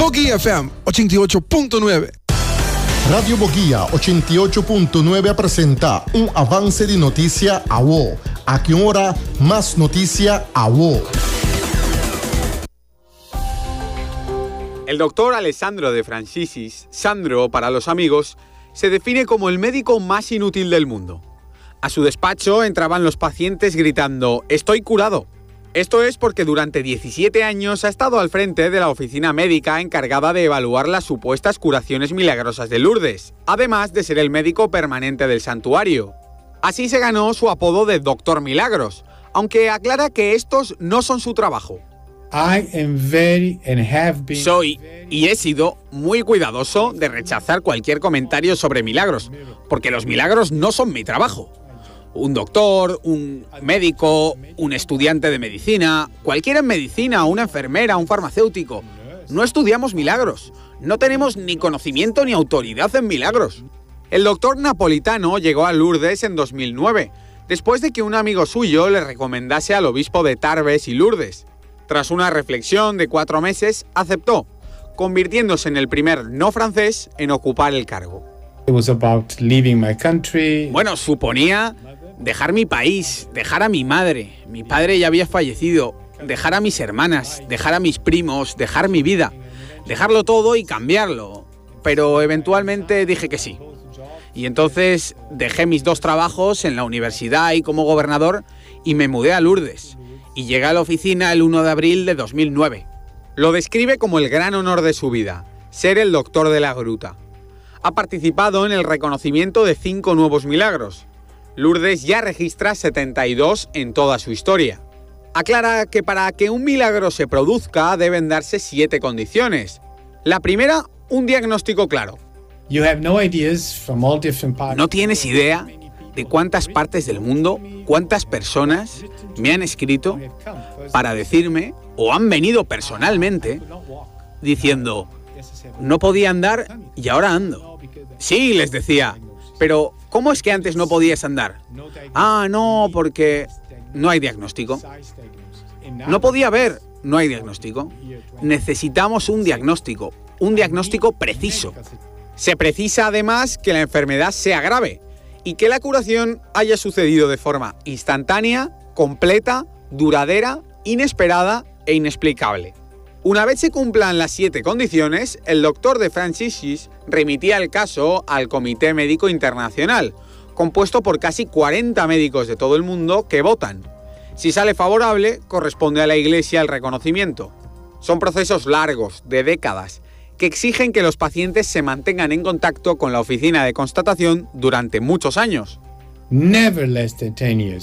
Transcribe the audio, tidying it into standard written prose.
Boguía FM 88.9. Radio Boguía 88.9 presenta un avance de noticia a vos. A qué hora más noticia a vos. El doctor Alessandro De Franciscis, Sandro para los amigos, se define como el médico más inútil del mundo. A su despacho entraban los pacientes gritando «Estoy curado». Esto es porque durante 17 años ha estado al frente de la oficina médica encargada de evaluar las supuestas curaciones milagrosas de Lourdes, además de ser el médico permanente del santuario. Así se ganó su apodo de Doctor Milagros, aunque aclara que estos no son su trabajo. Soy y he sido muy cuidadoso de rechazar cualquier comentario sobre milagros, porque los milagros no son mi trabajo. Un doctor, un médico, un estudiante de medicina, cualquiera en medicina, una enfermera, un farmacéutico. No estudiamos milagros, no tenemos ni conocimiento ni autoridad en milagros. El doctor napolitano llegó a Lourdes en 2009, después de que un amigo suyo le recomendase al obispo de Tarbes y Lourdes. Tras una reflexión de 4 meses, aceptó, convirtiéndose en el primer no francés en ocupar el cargo. Bueno, suponía dejar mi país, dejar a mi madre. Mi padre ya había fallecido. Dejar a mis hermanas, dejar a mis primos, dejar mi vida. Dejarlo todo y cambiarlo. Pero eventualmente dije que sí. Y entonces dejé mis 2 trabajos en la universidad y como gobernador y me mudé a Lourdes. Y llegué a la oficina el 1 de abril de 2009. Lo describe como el gran honor de su vida, ser el doctor de la gruta. Ha participado en el reconocimiento de 5 nuevos milagros. Lourdes ya registra 72 en toda su historia. Aclara que para que un milagro se produzca deben darse 7 condiciones. La primera, un diagnóstico claro. No tienes idea de cuántas partes del mundo, cuántas personas me han escrito para decirme, o han venido personalmente, diciendo, no podía andar y ahora ando. Sí, les decía, pero ¿cómo es que antes no podías andar? Ah, no, porque no hay diagnóstico. No podía ver, no hay diagnóstico. Necesitamos un diagnóstico preciso. Se precisa además que la enfermedad sea grave y que la curación haya sucedido de forma instantánea, completa, duradera, inesperada e inexplicable. Una vez se cumplan las 7 condiciones, el doctor De Franciscis remitía el caso al Comité Médico Internacional, compuesto por casi 40 médicos de todo el mundo que votan. Si sale favorable, corresponde a la Iglesia el reconocimiento. Son procesos largos, de décadas, que exigen que los pacientes se mantengan en contacto con la oficina de constatación durante muchos años. Never less than 10 years.